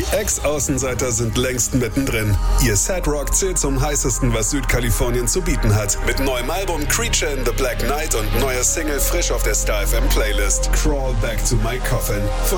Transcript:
Die Ex-Außenseiter sind längst mittendrin. Ihr Sad-Rock zählt zum heißesten, was Südkalifornien zu bieten hat. Mit neuem Album Creature in the Black Night und neuer Single frisch auf der Star FM Playlist. Crawl Back to My Coffin.